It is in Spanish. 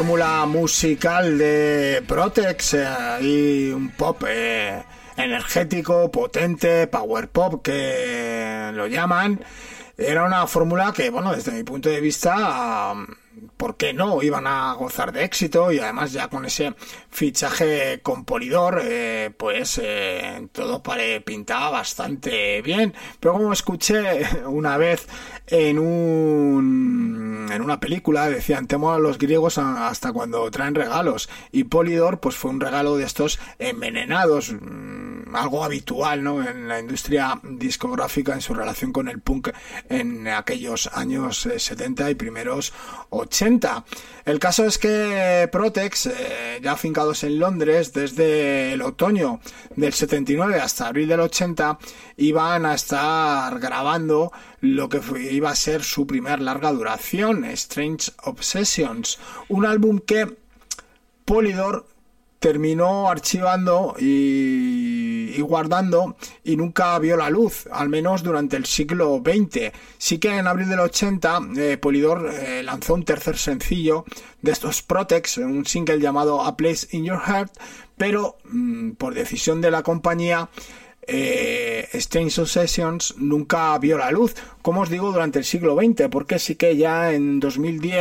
Fórmula musical de Protex y un pop energético, potente, power pop que lo llaman. Era una fórmula que, bueno, desde mi punto de vista, ¿por qué no? Iban a gozar de éxito, y además ya con ese fichaje con Polydor, todo pintaba bastante bien. Pero como escuché una vez en una película, decían: temo a los griegos hasta cuando traen regalos, y Polydor pues fue un regalo de estos envenenados, algo habitual, ¿no?, en la industria discográfica en su relación con el punk en aquellos años 70 y primeros 80. El caso es que Protex, ya afincados en Londres desde el otoño del 79 hasta abril del 80, iban a estar grabando lo que iba a ser su primer larga duración, Strange Obsessions, un álbum que Polydor terminó archivando y guardando, y nunca vio la luz, al menos durante el siglo XX. Sí que en abril del 80 Polydor lanzó un tercer sencillo de estos Protex, un single llamado A Place in Your Heart, pero por decisión de la compañía, Strange Obsessions nunca vio la luz, como os digo, durante el siglo XX, porque sí que ya en 2010